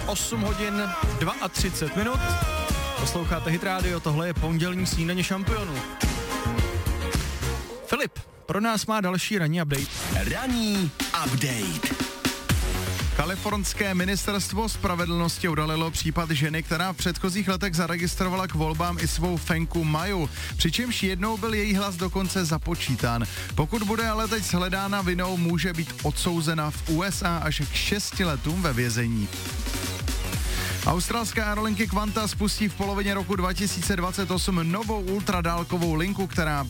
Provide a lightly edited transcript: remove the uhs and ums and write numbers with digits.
8 hodin 32 minut. Posloucháte Hit Radio, tohle je pondělní snídaně šampionů. Filip pro nás má další ranní update. Ranní update. Kalifornské ministerstvo spravedlnosti odhalilo případ ženy, která v předchozích letech zaregistrovala k volbám i svou fenku Maju, přičemž jednou byl její hlas dokonce započítán. Pokud bude ale teď shledána vinou, může být odsouzena v USA až k 6 letům ve vězení. Australské aerolinky Qantas spustí v polovině roku 2028 novou ultradálkovou linku, která